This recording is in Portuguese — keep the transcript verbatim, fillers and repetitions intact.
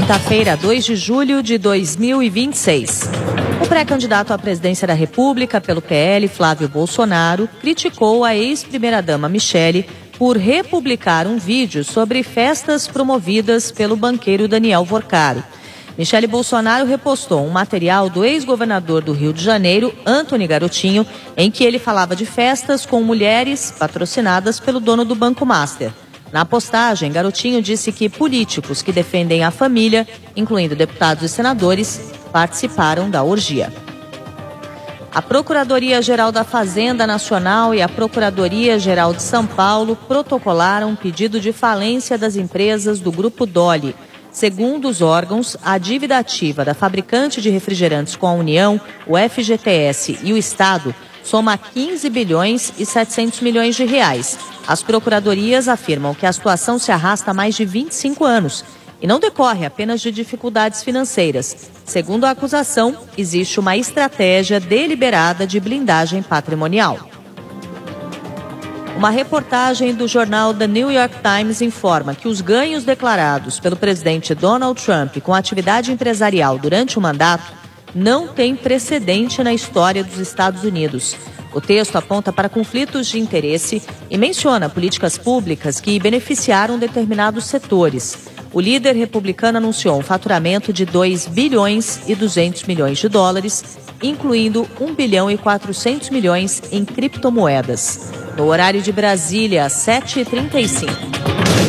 Quinta-feira, dois de julho de dois mil e vinte e seis. O pré-candidato à presidência da República pelo P L, Flávio Bolsonaro, criticou a ex-primeira-dama Michele por republicar um vídeo sobre festas promovidas pelo banqueiro Daniel Vorcari. Michele Bolsonaro repostou um material do ex-governador do Rio de Janeiro, Antony Garotinho, em que ele falava de festas com mulheres patrocinadas pelo dono do Banco Master. Na postagem, Garotinho disse que políticos que defendem a família, incluindo deputados e senadores, participaram da orgia. A Procuradoria-Geral da Fazenda Nacional e a Procuradoria-Geral de São Paulo protocolaram um pedido de falência das empresas do Grupo Dolly. Segundo os órgãos, a dívida ativa da fabricante de refrigerantes com a União, o F G T S e o Estado soma quinze bilhões e setecentos milhões de reais. As procuradorias afirmam que a situação se arrasta há mais de vinte e cinco anos e não decorre apenas de dificuldades financeiras. Segundo a acusação, existe uma estratégia deliberada de blindagem patrimonial. Uma reportagem do jornal The New York Times informa que os ganhos declarados pelo presidente Donald Trump com atividade empresarial durante o mandato não têm precedente na história dos Estados Unidos. O texto aponta para conflitos de interesse e menciona políticas públicas que beneficiaram determinados setores. O líder republicano anunciou um faturamento de dois bilhões e duzentos milhões de dólares, incluindo um bilhão e quatrocentos milhões em criptomoedas. No horário de Brasília, sete e trinta e cinco.